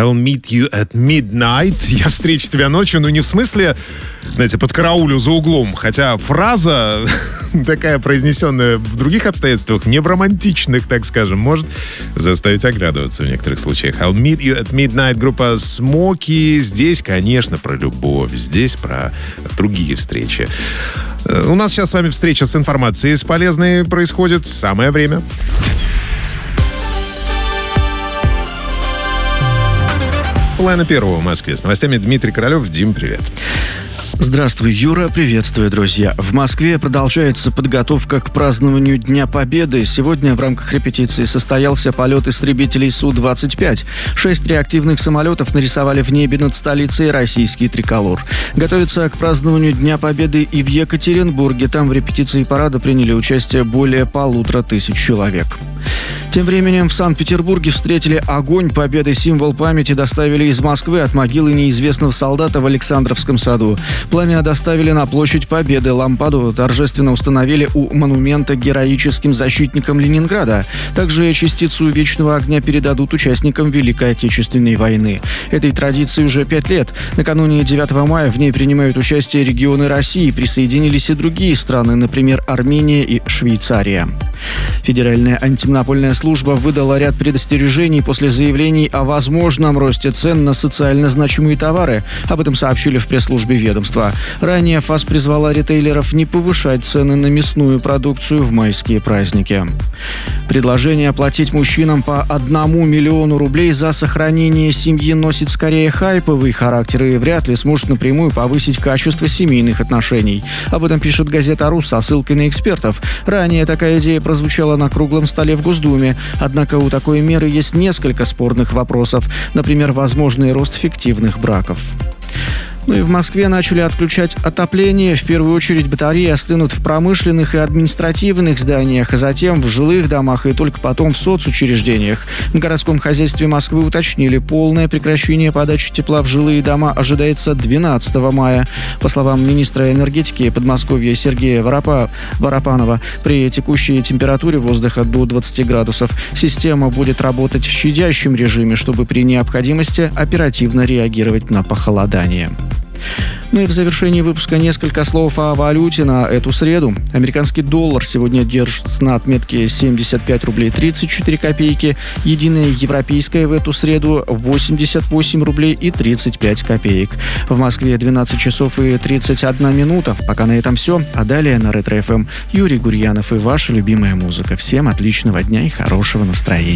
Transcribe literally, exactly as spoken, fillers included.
I'll meet you at midnight. Я встречу тебя ночью, но не в смысле, знаете, подкараулю за углом. Хотя фраза такая, произнесенная в других обстоятельствах, не в романтичных, так скажем, может заставить оглядываться в некоторых случаях. I'll meet you at midnight. Группа Смоки. Здесь, конечно, про любовь. Здесь про другие встречи. У нас сейчас с вами встреча с информацией с полезной происходит. Самое время. Половина первого в Москве. С новостями Дмитрий Королев. Дим, привет. Здравствуй, Юра. Приветствую, друзья. В Москве продолжается подготовка к празднованию Дня Победы. Сегодня в рамках репетиции состоялся полет истребителей Су двадцать пять. Шесть реактивных самолетов нарисовали в небе над столицей российский триколор. Готовится к празднованию Дня Победы и в Екатеринбурге. Там в репетиции парада приняли участие более полутора тысяч человек. Тем временем в Санкт-Петербурге встретили огонь победы. Символ памяти доставили из Москвы от могилы неизвестного солдата в Александровском саду. Пламя доставили на площадь Победы. Лампаду торжественно установили у монумента героическим защитникам Ленинграда. Также частицу вечного огня передадут участникам Великой Отечественной войны. Этой традиции уже пять лет. Накануне девятого мая в ней принимают участие регионы России. Присоединились и другие страны, например, Армения и Швейцария. Федеральная антимонопольная служба выдала ряд предостережений после заявлений о возможном росте цен на социально значимые товары. Об этом сообщили в пресс-службе ведомства. Ранее ФАС призвала ритейлеров не повышать цены на мясную продукцию в майские праздники. Предложение оплатить мужчинам по одному миллиону рублей за сохранение семьи носит скорее хайповый характер и вряд ли сможет напрямую повысить качество семейных отношений. Об этом пишет газета «Рус» со ссылкой на экспертов. Ранее такая идея прозвучала на круглом столе в Госдуме. Однако у такой меры есть несколько спорных вопросов. Например, возможный рост фиктивных браков. Ну и в Москве начали отключать отопление. В первую очередь батареи остынут в промышленных и административных зданиях, а затем в жилых домах и только потом в соцучреждениях. В городском хозяйстве Москвы уточнили, полное прекращение подачи тепла в жилые дома ожидается двенадцатого мая. По словам министра энергетики Подмосковья Сергея Воропа... Воропанова, при текущей температуре воздуха до двадцати градусов система будет работать в щадящем режиме, чтобы при необходимости оперативно реагировать на похолодание. Ну и в завершении выпуска несколько слов о валюте на эту среду. Американский доллар сегодня держится на отметке семьдесят пять рублей тридцать четыре копейки. Единая европейская в эту среду восемьдесят восемь рублей и тридцать пять копеек. В Москве двенадцать часов и тридцать одна минута. Пока на этом все. А далее на Ретро-эф эм Юрий Гурьянов и ваша любимая музыка. Всем отличного дня и хорошего настроения.